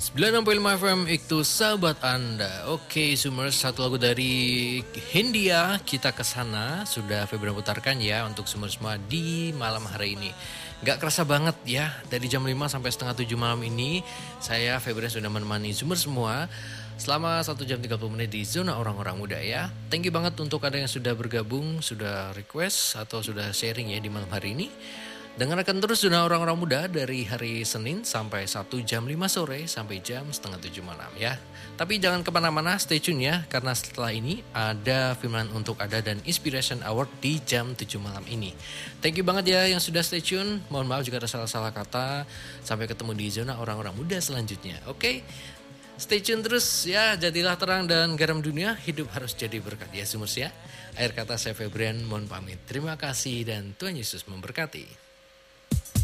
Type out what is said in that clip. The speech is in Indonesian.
96.5 FM itu sahabat Anda. Oke, Sumers, satu lagu dari Hindia, Kita Kesana, sudah Febri putarkan ya untuk Sumers semua di malam hari ini. Gak kerasa banget ya, dari jam 5 sampai setengah 7 malam ini, saya Febri sudah menemani Sumers semua selama 1 jam 30 menit di zona orang-orang muda ya. Thank you banget untuk ada yang sudah bergabung, sudah request atau sudah sharing ya di malam hari ini. Dengarkan terus zona orang-orang muda dari hari Senin sampai 1 jam 5 sore sampai jam setengah 7 malam ya. Tapi jangan kemana-mana, stay tune ya. Karena setelah ini ada filman untuk Ada dan Inspiration Award di jam 7 malam ini. Thank you banget ya yang sudah stay tune. Mohon maaf jika ada salah-salah kata. Sampai ketemu di zona orang-orang muda selanjutnya. Oke? Stay tune terus ya, jadilah terang dan garam dunia, hidup harus jadi berkat ya Sumers ya. Akhir kata saya Febrian, mohon pamit. Terima kasih dan Tuhan Yesus memberkati.